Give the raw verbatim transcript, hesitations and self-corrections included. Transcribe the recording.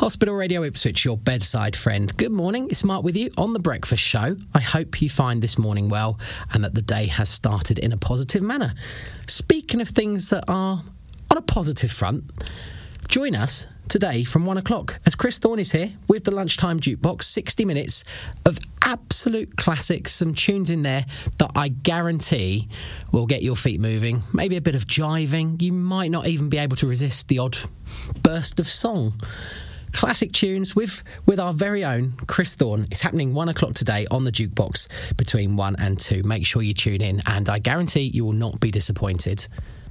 Hospital Radio Ipswich, your bedside friend. Good morning, it's Mark with you on The Breakfast Show. I hope you find this morning well and that the day has started in a positive manner. Speaking of things that are on a positive front, join us today from one o'clock as Chris Thorne is here with the Lunchtime Jukebox. sixty minutes of absolute classics, some tunes in there that I guarantee will get your feet moving, maybe a bit of jiving. You might not even be able to resist the odd burst of song. Classic tunes with with our very own Chris Thorne. It's happening one o'clock today on the Jukebox between one and two. Make sure you tune in and I guarantee you will not be disappointed.